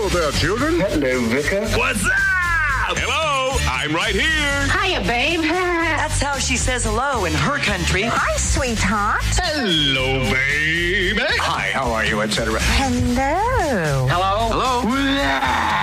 there, children. Hello, Vicar. What's up? Hello, I'm right here. Hiya, babe. That's how she says hello in her country. Hi, sweetheart. Hello, baby. Hi, how are you, etc. Hello. Hello? Hello?